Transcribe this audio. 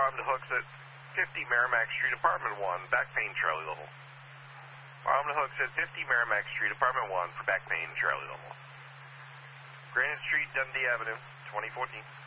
Armed Hooks at 50 Merrimack Street, Apartment 1, back pain, Charlie level. Armed Hooks at 50 Merrimack Street, Apartment 1 for back pain, Charlie level. Granite Street, Dundee Avenue, 2014.